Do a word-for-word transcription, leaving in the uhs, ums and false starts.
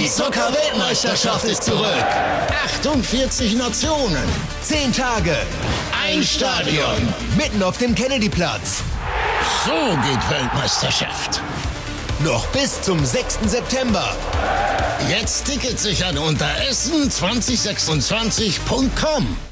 Die Zucker-Weltmeisterschaft ist zurück. achtundvierzig Nationen. zehn Tage. Ein Stadion. Mitten auf dem Kennedyplatz. So geht Weltmeisterschaft. Noch bis zum sechsten September. Jetzt Tickets sichern unter essen zwanzig sechsundzwanzig punkt com.